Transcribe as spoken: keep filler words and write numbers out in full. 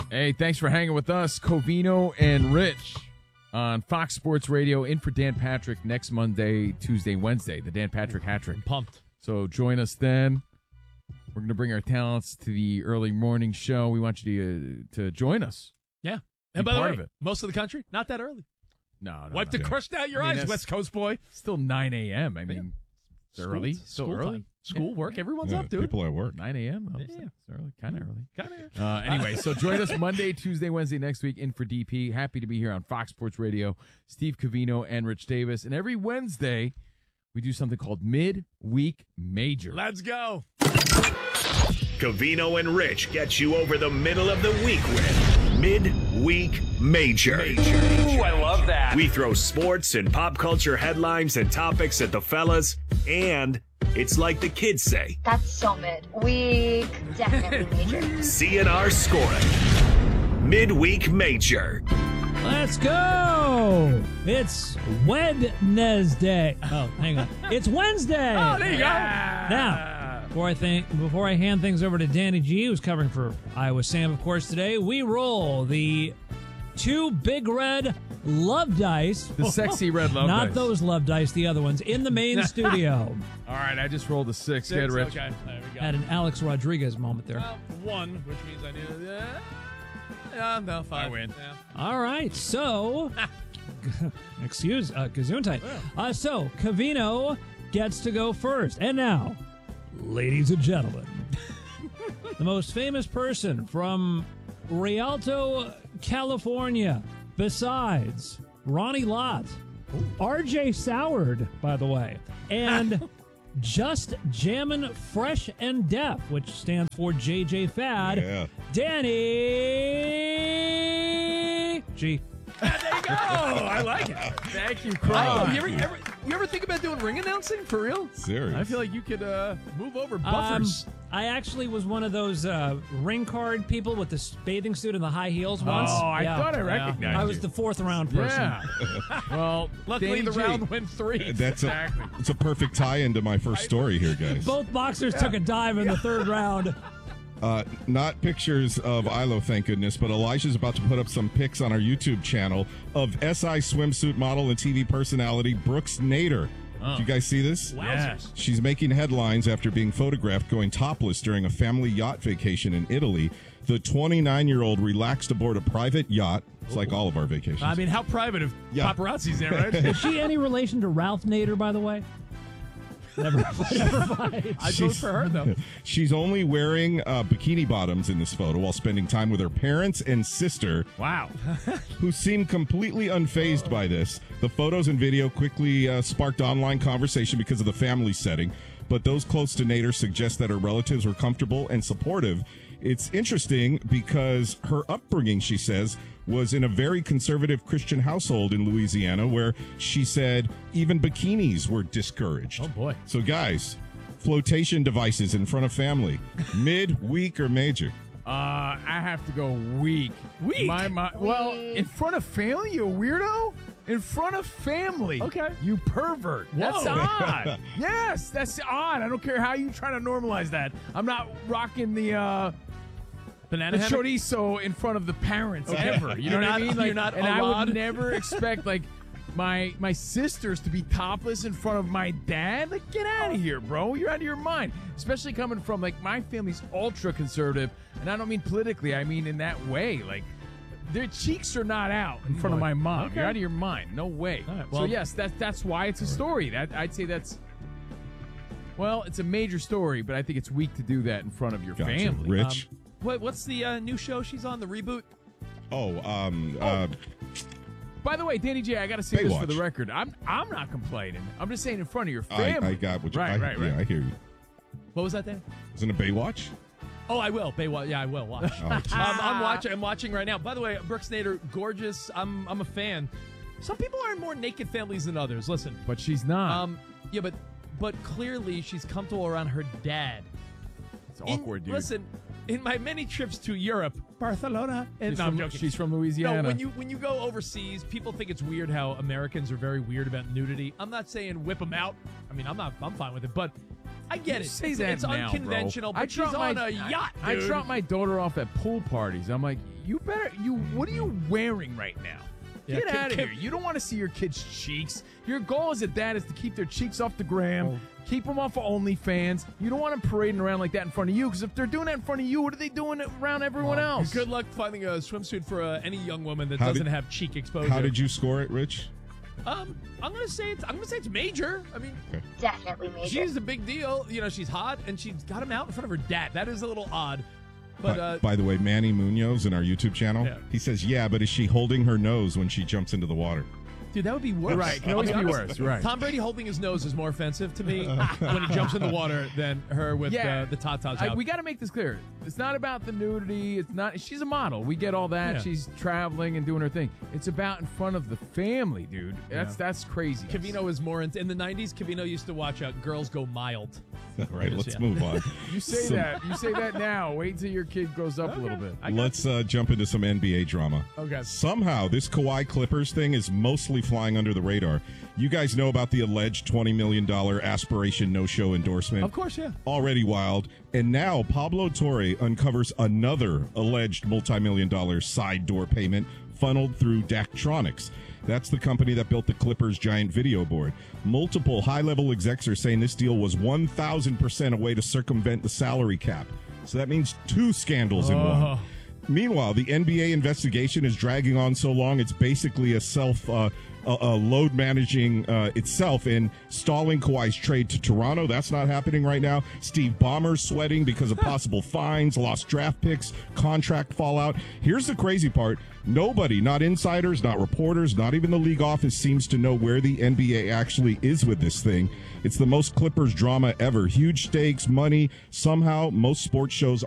Hey, thanks for hanging with us, Covino and Rich, on Fox Sports Radio, in for Dan Patrick next Monday, Tuesday, Wednesday, the Dan Patrick Hat Trick. I'm pumped. So join us then. We're going to bring our talents to the early morning show. We want you to, uh, to join us. Yeah. Be And by the part way, of it. most of the country, not that early. No, no, Wipe no. the crust out your I mean, eyes, that's- West Coast boy. Still nine a.m. I mean, it's School- early. Still school early. time. School, work, everyone's Yeah, up, dude. people at work. nine a.m. Oh, Yeah. It's early. Kind of early. Kind of. Uh, anyway, so join us Monday, Tuesday, Wednesday next week in for D P. Happy to be here on Fox Sports Radio. Steve Covino and Rich Davis. And every Wednesday, we do something called Mid-Week Major. Let's go. Covino and Rich get you over the middle of the week with Mid-Week Major. Ooh, I love that. We throw sports and pop culture headlines and topics at the fellas, and it's like the kids say, That's so mid. Week, definitely major. C N R scoring. Mid-Week Major. Let's go! It's Wednesday. Oh, hang on. It's Wednesday. Oh, there you go. Now, before I think, before I hand things over to Danny G, who's covering for Iowa Sam, of course, today, we roll the two big red love dice. The sexy red love Not dice. those love dice, the other ones, in the main studio. All right, I just rolled a six. Six, Get Rich. Okay, there we go. Had an Alex Rodriguez moment there. Well, one, which means I knew that. Yeah, no, five. I win. Yeah. All right, so excuse uh Gesundheit. Uh so Covino gets to go first. And now, ladies and gentlemen, the most famous person from Rialto, California, besides Ronnie Lott, R J Soward, by the way, and Just Jammin' Fresh and Deaf, which stands for J J Fad, Yeah. Danny G. There you go. I like it. Thank you, Oh, Crow. you ever, ever, you ever think about doing ring announcing for real? Serious. I feel like you could uh, Move over Um, buffers. I actually was one of those uh, ring card people with the bathing suit and the high heels once. Oh, I Yeah. thought I recognized I was you. the fourth round person. Yeah. Well, Luckily, Danny the G. round went three. That's Exactly. a, it's a perfect tie-in to my first story here, guys. Both boxers took a dive in the third round. Uh, not pictures of Ilo, thank goodness, but Elijah's about to put up some pics on our YouTube channel of S I swimsuit model and T V personality Brooks Nader. Do you guys see this? Yes. She's making headlines after being photographed going topless during a family yacht vacation in Italy. The twenty-nine-year-old relaxed aboard a private yacht. It's like all of our vacations. I mean, how private of Yeah. paparazzi's there, right? Is she any relation to Ralph Nader, by the way? Never, never mind. I vote for her, though. She's only wearing uh, bikini bottoms in this photo while spending time with her parents and sister, Wow. who seem completely unfazed by this. The photos and video quickly uh, sparked online conversation because of the family setting, but those close to Nader suggest that her relatives were comfortable and supportive. It's interesting because her upbringing, she says, was in a very conservative Christian household in Louisiana where she said even bikinis were discouraged. Oh, boy. So, guys, flotation devices in front of family, mid, week, or major? Uh, I have to go weak. Weak? My, my, well, in front of family, you weirdo? In front of family. Okay. You pervert. That's Whoa. odd. Yes, that's odd. I don't care how you try to normalize that. I'm not rocking the uh Banana the hammock? chorizo in front of the parents Okay. ever. You You're know what not- I mean? you're not and I allowed? would never expect like my my sisters to be topless in front of my dad. Like, get out of here, bro. You're out of your mind. Especially coming from like my family's ultra conservative, and I don't mean politically. I mean in that way. Like, their cheeks are not out in front of my mom. Okay. You're out of your mind. No way. All right, so well- yes, that's that's why it's a story. That I'd say that's. Well, it's a major story, but I think it's weak to do that in front of your Gotcha. family. Rich? Um, what, what's the uh, new show she's on, the reboot? oh, um, uh, By the way, Danny J, I got to say this for Baywatch. the record. I'm I'm not complaining. I'm just saying in front of your I, family. I got what you right, I, right, right. Yeah, I hear you. What was that, Dan? Isn't it Baywatch? Oh, I will. Baywatch. Yeah, I will watch. Oh, um, I'm watching. I'm watching right now. By the way, Brooks Nader, gorgeous. I'm I'm a fan. Some people are in more naked families than others. Listen, But she's not. um, yeah, but but clearly she's comfortable around her dad. it's In- awkward, dude. Listen, in my many trips to Europe, Barcelona, and she's, no, I'm from, joking. she's from Louisiana. No, when you when you go overseas, people think it's weird how Americans are very weird about nudity. I'm not saying whip them out. I mean, I'm not. I'm fine with it. But I get You it. say it's, that it's now, unconventional, bro. but she's drop on my, a yacht, I, dude. I drop my daughter off at pool parties. I'm like, you better. You. What are you wearing right now? Yeah, Get Kim- out of Kim- here. You don't want to see your kids' cheeks. Your goal as a dad is to keep their cheeks off the gram, Oh. keep them off of OnlyFans. You don't want them parading around like that in front of you, because if they're doing that in front of you, what are they doing around everyone else? Good luck finding a swimsuit for uh, any young woman that How doesn't did- have cheek exposure. How did you score it, Rich? Um, I'm gonna say it's. I'm gonna say it's major. I mean, Definitely major. she's a big deal. You know, she's hot, and she's got him out in front of her dad. That is a little odd. But by, uh, by the way, Manny Munoz in our YouTube channel, Yeah. he says, yeah, but is she holding her nose when she jumps into the water? dude, that would be worse. Right, it can always I'll be honest. worse, right. Tom Brady holding his nose is more offensive to me when he jumps in the water than her with Yeah. uh, the tatas I, out. we got to make this clear. It's not about the nudity. It's not. She's a model. We get all that. Yeah. She's traveling and doing her thing. It's about in front of the family, dude. That's that's crazy. Cavino is more in, in the nineties. Cavino used to watch uh, Girls Go Mild. All right, Yes, let's yeah. move on. You say Some- that. You say that now. Wait till your kid grows up a little bit. Let's uh, jump into some N B A drama. Okay. Somehow, this Kawhi Clippers thing is mostly flying under the radar. You guys know about the alleged twenty million dollars aspiration no-show endorsement? Of course, yeah. Already wild. And now Pablo Torre uncovers another alleged multi-million dollar side door payment funneled through Daktronics. That's the company that built the Clippers' giant video board. Multiple high-level execs are saying this deal was one thousand percent a way to circumvent the salary cap. So that means two scandals in one. Meanwhile, the N B A investigation is dragging on so long, it's basically a self uh, a, a load managing uh, itself in stalling Kawhi's trade to Toronto. That's not happening right now. Steve Ballmer's sweating because of possible fines, lost draft picks, contract fallout. Here's the crazy part. Nobody, not insiders, not reporters, not even the league office seems to know where the N B A actually is with this thing. It's the most Clippers drama ever. Huge stakes, money. Somehow, most sports shows